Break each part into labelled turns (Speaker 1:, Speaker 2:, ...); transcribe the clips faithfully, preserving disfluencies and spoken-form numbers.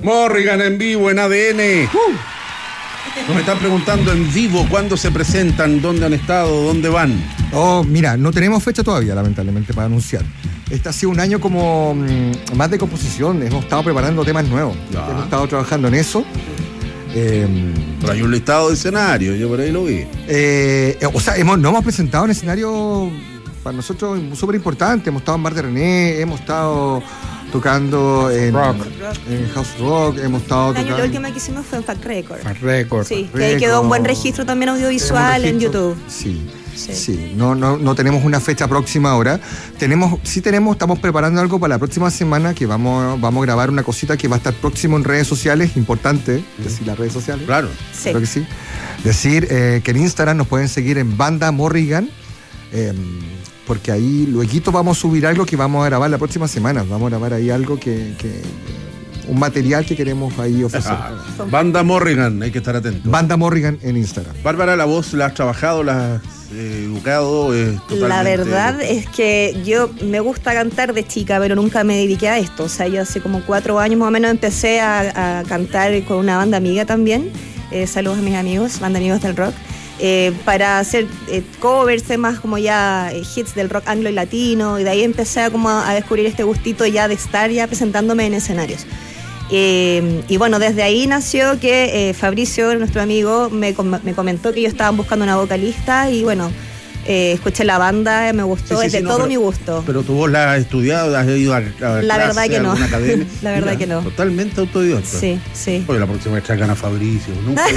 Speaker 1: Morrigan en vivo en A D N. Uh. Nos están preguntando en vivo cuándo se presentan, dónde han estado, dónde van.
Speaker 2: Oh, mira, no tenemos fecha todavía, lamentablemente, para anunciar. Este ha sido un año como mmm, más de composición. Hemos estado preparando temas nuevos. Ya. Hemos estado trabajando en eso. Eh,
Speaker 1: Pero hay un listado de escenarios, yo por ahí lo vi.
Speaker 2: Eh, o sea, hemos, nos hemos presentado en escenario para nosotros súper importante. Hemos estado en Bar de René, hemos estado tocando en,
Speaker 3: rock.
Speaker 2: en House Rock, hemos estado
Speaker 4: el año,
Speaker 2: tocando...
Speaker 4: La última que hicimos fue en Fact Record.
Speaker 3: Fact Record.
Speaker 4: Sí,
Speaker 2: Fact
Speaker 4: que ahí
Speaker 2: Record.
Speaker 4: quedó un buen registro también audiovisual registro, en YouTube.
Speaker 2: Sí. Sí, sí. No, no, no tenemos una fecha próxima ahora. Tenemos, sí tenemos, estamos preparando algo para la próxima semana, que vamos, vamos a grabar una cosita que va a estar próximo en redes sociales, importante mm. decir las redes sociales.
Speaker 1: Claro.
Speaker 4: Sí.
Speaker 2: Creo que sí. Decir eh, que en Instagram nos pueden seguir en Banda Morrigan, eh, porque ahí luego vamos a subir algo que vamos a grabar la próxima semana. Vamos a grabar ahí algo que... que un material que queremos ahí ofrecer.
Speaker 1: Ah, Banda Morrigan, hay que estar atentos.
Speaker 2: Banda Morrigan en Instagram.
Speaker 1: Bárbara, la voz la has trabajado, la has eh, educado. Eh, totalmente...
Speaker 4: La verdad es que yo me gusta cantar de chica, pero nunca me dediqué a esto. O sea, yo hace como cuatro años más o menos empecé a, a cantar con una banda amiga también. Eh, saludos a mis amigos, banda Amigos del Rock. Eh, para hacer eh, covers, temas como ya eh, hits del rock anglo y latino. Y de ahí empecé a, como a, a descubrir este gustito ya de estar ya presentándome en escenarios. Eh, y bueno, desde ahí nació que eh, Fabricio, nuestro amigo, me, com- me comentó que ellos estaban buscando una vocalista y bueno, eh, escuché la banda, me gustó,
Speaker 1: sí, sí,
Speaker 4: es de
Speaker 1: sí, no,
Speaker 4: todo
Speaker 1: pero,
Speaker 4: mi gusto.
Speaker 1: Pero tu voz la has estudiado, has ido a, a
Speaker 4: la
Speaker 1: clase,
Speaker 4: verdad que
Speaker 1: a
Speaker 4: no.
Speaker 1: alguna academia.
Speaker 4: La verdad
Speaker 1: Mira,
Speaker 4: que no.
Speaker 1: Totalmente autodidacta.
Speaker 4: Sí, sí.
Speaker 1: Oye, la próxima vez traigan a Fabricio, ¿nunca?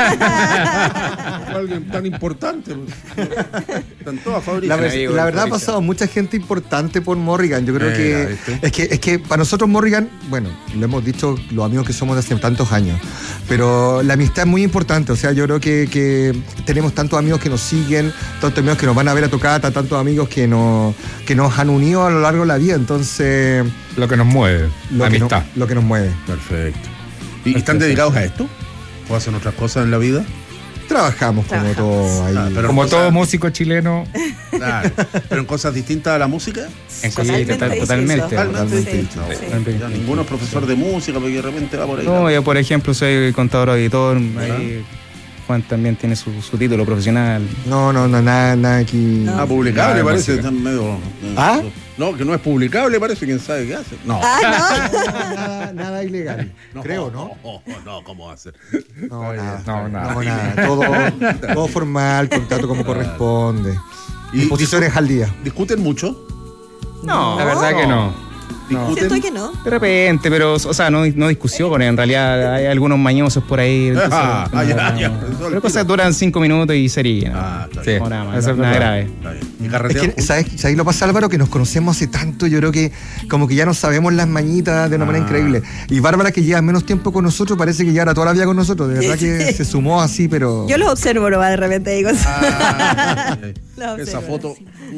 Speaker 1: Alguien tan importante. Están todas Fabricio.
Speaker 2: La, ver, la verdad ha pasado mucha gente importante por Morrigan. Yo creo eh, que, es que es que para nosotros Morrigan, bueno, lo hemos dicho los amigos que somos de hace tantos años, pero la amistad es muy importante. O sea, yo creo que, que tenemos tantos amigos que nos siguen, tantos amigos que nos van a ver a Tocata, tantos amigos que nos, que nos han unido a lo largo de la vida. Entonces,
Speaker 3: lo que nos mueve,
Speaker 2: lo
Speaker 3: la
Speaker 2: que
Speaker 3: amistad.
Speaker 2: No, lo que nos mueve.
Speaker 1: Perfecto. ¿Y Perfecto. están dedicados a esto? ¿O hacen otras cosas en la vida?
Speaker 2: Trabajamos, Trabajamos. como todo ahí.
Speaker 1: Ah,
Speaker 3: como
Speaker 1: cosas...
Speaker 3: todo músico chileno.
Speaker 1: Claro. ¿Pero en cosas distintas a la música?
Speaker 3: En cosas totalmente. Totalmente.
Speaker 1: Totalmente.
Speaker 3: totalmente.
Speaker 1: Sí, no, sí. Ya ninguno es profesor de música porque de repente va por ahí.
Speaker 3: No, yo por ejemplo soy contador auditor. Ahí Juan también tiene su, su título profesional.
Speaker 2: No, no, no, nada, nada aquí.
Speaker 1: No. Ah, publicable nada parece. Están medio,
Speaker 2: ¿Ah?
Speaker 1: No, que no es publicable, parece, quién sabe qué hace. No.
Speaker 4: Ah, no.
Speaker 2: nada, nada ilegal.
Speaker 1: No,
Speaker 2: creo, ¿no?
Speaker 1: No, no, no, ¿cómo va a ser?
Speaker 2: No, nada.
Speaker 3: No, nada.
Speaker 2: No, nada. Todo, todo formal, contrato como corresponde. ¿Y posiciones al día?
Speaker 1: ¿Discuten mucho?
Speaker 3: No, la verdad que no.
Speaker 4: No. Siento que no.
Speaker 3: De repente, pero, o sea, no, no discusiones. En realidad hay algunos mañosos por ahí. Entonces,
Speaker 1: ah,
Speaker 3: no,
Speaker 1: ya,
Speaker 3: no,
Speaker 1: ya,
Speaker 3: no.
Speaker 1: pero
Speaker 3: Pero cosas duran cinco minutos y sería. ¿no?
Speaker 1: Ah, está
Speaker 3: sí,
Speaker 1: bien.
Speaker 3: no, nada más, eso es nada grave.
Speaker 1: Está bien. ¿Y carretera?
Speaker 2: Es que, ¿sabes, ¿Sabes lo pasa, Álvaro? Que nos conocemos hace tanto, yo creo que como que ya nos sabemos las mañitas de una ah. manera increíble. Y Bárbara, que lleva menos tiempo con nosotros, parece que lleva toda la vida con nosotros. De verdad que se sumó así, pero...
Speaker 4: Yo los observo, ¿no? De repente digo...
Speaker 1: Ah, esa foto...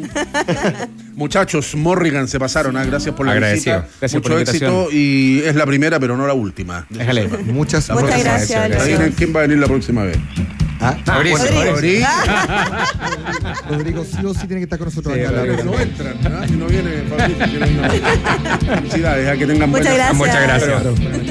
Speaker 1: Muchachos, Morrigan se pasaron, ¿eh? Gracias por la
Speaker 3: Agradecido.
Speaker 1: visita.
Speaker 3: Gracias
Speaker 1: Mucho éxito y es la primera, pero no la última.
Speaker 3: Déjale.
Speaker 2: Muchas,
Speaker 4: Muchas gracias.
Speaker 1: Adivinen quién va a venir la próxima vez.
Speaker 2: ¿Ah?
Speaker 3: Fabricio.
Speaker 1: Rodrigo.
Speaker 2: Rodrigo sí o sí tiene que estar con nosotros.
Speaker 1: Sí, Rodrigo, no entran, ¿no? Si no viene Fabricio, si no viene. Felicidades, a que tengan
Speaker 4: Muchas
Speaker 1: buenas.
Speaker 4: gracias.
Speaker 3: Muchas gracias.